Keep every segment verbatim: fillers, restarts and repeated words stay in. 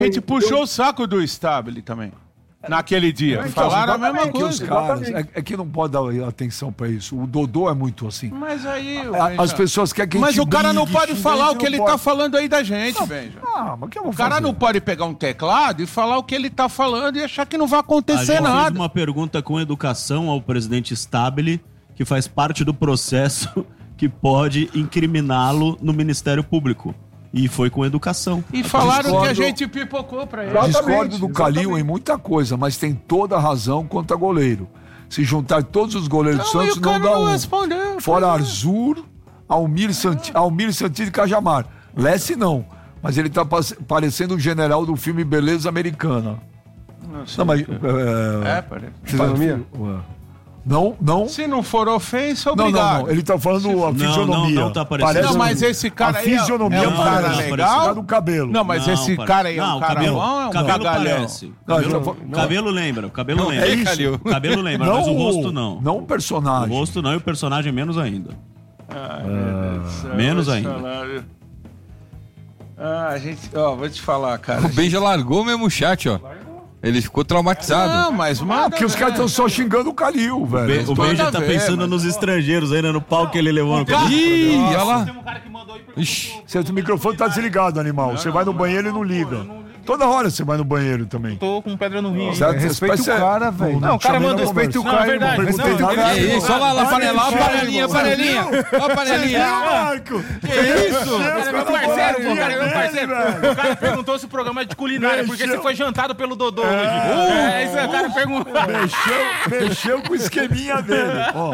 A gente puxou o saco do Stabile também. Naquele dia. Então, Falaram a mesma que coisa. Os caras, é, é que não pode dar atenção pra isso. O Dodô é muito assim. Mas aí... A, as pessoas querem que a Mas gente o cara não brigue, pode xingue, falar o não que ele pode. tá falando aí da gente, Benja. Ah, mas que eu vou O cara fazer? não pode pegar um teclado e falar o que ele tá falando e achar que não vai acontecer A gente nada. fez uma pergunta com educação ao presidente Stabile, que faz parte do processo que pode incriminá-lo no Ministério Público. E foi com educação. E falaram discordo- que a gente pipocou pra ele. Discordo do Calil em muita coisa, mas tem toda a razão quanto a goleiro. Se juntar todos os goleiros do Não, e Santos, o não cara dá não um. respondeu, Fora pois é. Arzur, Almir, Santi, Almir Santini e Cajamar. Lesse não, mas ele tá passe- parecendo o general do filme Beleza Americana. Não, sei Não, mas... o quê. É, É, parece. fisionomia? Não, não... Se não for ofensa, Não, obrigado. não, não. Ele tá falando a Não, fisionomia. não, não tá parecendo. Parece Não, um- mas esse cara a aí é- fisionomia é um cara parece. legal. Por causa do cabelo. Não, mas Não, esse pare- cara aí é não, um cara cabelo, bom, é um cabelo cagalhão. parece. Não, Cabelo, eu tô- não. cabelo lembra, o cabelo lembra. é isso. Calil. Cabelo lembra, mas o rosto não. Não o personagem. O rosto não e o personagem menos ainda. Ai, meu Deus do céu, menos vou te ainda. falar, viu? Ah, a gente... Ó, vou te falar, cara. O Ben já largou mesmo o chat, ó. Ele ficou traumatizado. Não, mas Ah, manda, porque os né? caras estão só xingando o Calil, velho. O Nada Benja a tá ver, pensando mas- nos estrangeiros ainda, no pau que ele levou no cabelo. Ih, olha lá. Tem um cara que mandou aí pra Ixi. Seu microfone tá desligado, animal. Você vai no banheiro e não liga. Toda hora você vai no banheiro também. tô com pedra no rim. Certo? Respeita Parece- o cara, velho. Não, o cara chamei mandou na respeito conversa. o cara. Não, é verdade. Não Mas perguntei não, nada. É isso, olha lá, lá, panelinha, ó, panelinha, panelinha. Ó, a panelinha. Marco! Que isso? O cara é meu parceiro, pô, o cara é meu parceiro. O cara perguntou se o programa é de culinária, porque você foi jantado pelo Dodô hoje. É, isso aí, o cara perguntou. Mexeu, mexeu com o esqueminha dele. Ó,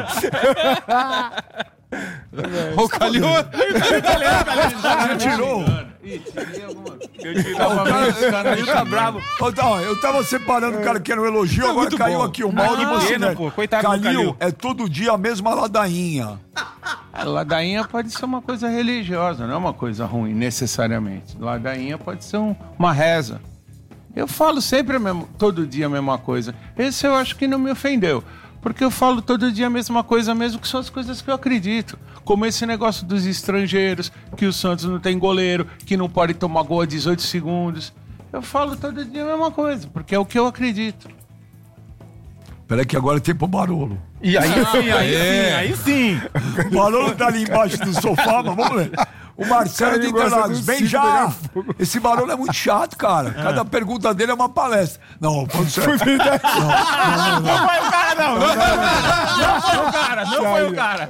O Calil. já tirou. O cara tá bravo. Ó, tá, ó, eu tava separando o cara que era um elogio, agora caiu aqui o mal de Ah, você, pena, né? pô, coitado do Calil. é todo dia a mesma ladainha. A ladainha pode ser uma coisa religiosa, não é uma coisa ruim, necessariamente. Ladainha pode ser um- uma reza. Eu falo sempre a mesma- todo dia a mesma coisa. Esse eu acho que não me ofendeu. Porque eu falo todo dia a mesma coisa mesmo, que são as coisas que eu acredito. Como esse negócio dos estrangeiros, que o Santos não tem goleiro, que não pode tomar gol a dezoito segundos. Eu falo todo dia a mesma coisa, porque é o que eu acredito. Peraí que agora tem pro Barolo. E aí sim, aí sim, aí sim. O Barolo tá ali embaixo do sofá, mas vamos ler. O Marcelo de Interlagos, vem já! Esse Barolo é muito chato, cara. Cada pergunta dele é uma palestra. Não, falando sério. Não foi o cara, não. Não foi o cara, não foi o cara.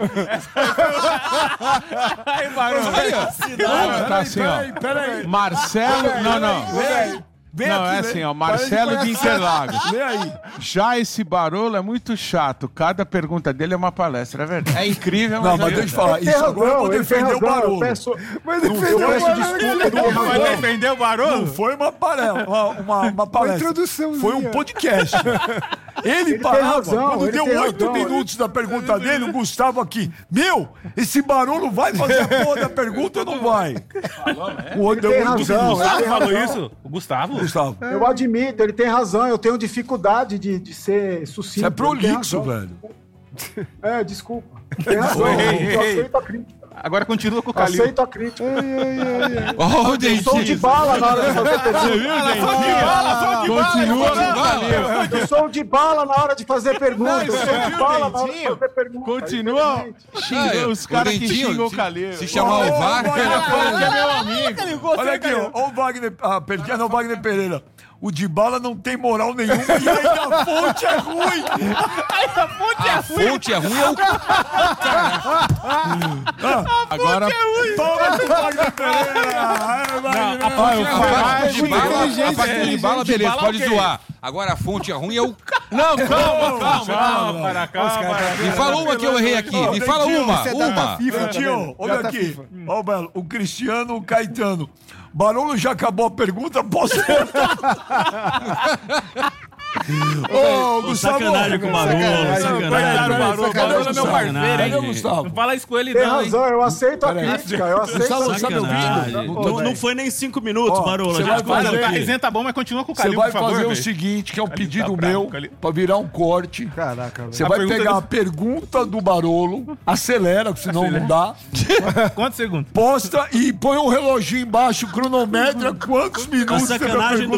Aí, barulho. Tá assim, ó. Peraí, Marcelo. Não, não. vem Não, aqui, é vem. assim, ó. Marcelo de Interlagos. Lê aí. Já esse Barolo é muito chato. Cada pergunta dele é uma palestra, é verdade. É incrível, Não, mas, mas é deixa eu falar. Isso agora eu vou defender o Barolo. Mas Eu defendeu peço o desculpa do Vai Barolo. defender o barulho? Não foi uma, pare- uma, uma, uma palestra. introduçãozinha. Foi um podcast. Ele, Ele parava, tem razão, quando ele deu tem oito razão. minutos da pergunta dele, o Gustavo aqui. Meu, esse Barolo vai fazer a porra da pergunta ou não vai? O outro deu tem oito razão, minutos. ele Gustavo tem falou razão. isso? O Gustavo? Gustavo, Eu admito, ele tem razão. Eu tenho dificuldade de, de ser sucinto. você é ele tem prolixo, razão. velho. É, desculpa. Tem razão. Ei, Eu ei. aceito a crítica. Agora continua com o Calil. Aceito a crítica. Ó, o Eu sou de Dentinho. bala na hora de fazer pergunta. Continua com o Calil. Eu sou de bala na hora de fazer pergunta. Eu sou de bala na hora de fazer pergunta. Continua xingando Ah, os o caras que Dentinho, xingam o se- Calil. Se chamar o VAR, Que é meu amigo. Olha aqui, ó, ó o Wagner, ah, perdi, não, Wagner Pereira. O Dybala não tem moral nenhuma e ainda a fonte é ruim. a fonte é ruim, é o Agora, Toma do Wagner Pereira. É, Wagner. A parte de bala, a parte é. de bala, beleza, bala, pode ok. zoar. Agora a fonte é ruim, é o... não, calma, calma. Calma, para, calma. Me fala uma que eu errei aqui, me fala uma, uma. Dentinho, olha aqui. Ó, Belo, o Cristiano o Caetano. Barolo já acabou a pergunta, posso voltar? Ô, Gustavo. Sacanagem com o Barolo, sacanagem. Coitado do Barolo, o Barolo é meu parceiro, hein? Cadê o Gustavo? Não fala isso com ele, Tem não, hein? razão, eu aceito a Peraí. crítica, eu aceito a Gustavo, crítica. tá me ouvindo? Sacanagem. Não, Não, não foi nem cinco minutos, Ó, Barolo. você A vai gente fazer- Olha, o Carrezinho tá bom, mas continua com o Você Calil, vai por favor, fazer o velho. seguinte, que é um pedido tá bravo, meu, Calil. pra virar um corte. Caraca, velho. Você A vai pergunta pegar do- a pergunta do Barolo, acelera, que senão não dá, Quantos segundos? posta e põe um reloginho embaixo, cronometra quantos A minutos você vai sacanagem do